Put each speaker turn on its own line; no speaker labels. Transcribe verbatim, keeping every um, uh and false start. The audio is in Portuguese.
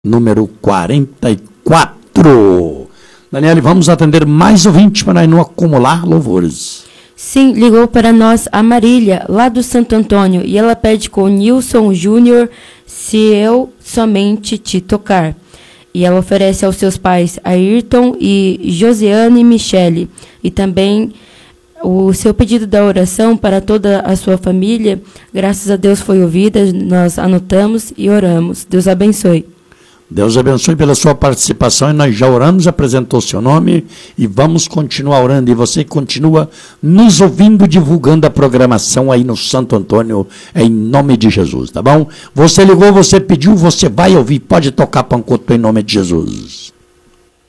número quarenta e quatro. Daniele, vamos atender mais ouvinte para não acumular louvores.
Sim, ligou para nós a Marília, lá do Santo Antônio, e ela pede com o Nilson Júnior, Se Eu Somente Te Tocar. E ela oferece aos seus pais Ayrton e Josiane Michele. E também o seu pedido da oração para toda a sua família, graças a Deus foi ouvida, nós anotamos e oramos. Deus abençoe.
Deus abençoe pela sua participação e nós já oramos, apresentou seu nome e vamos continuar orando. E você continua nos ouvindo, divulgando a programação aí no Santo Antônio, em nome de Jesus, tá bom? Você ligou, você pediu, você vai ouvir, pode tocar Pancoto em nome de Jesus.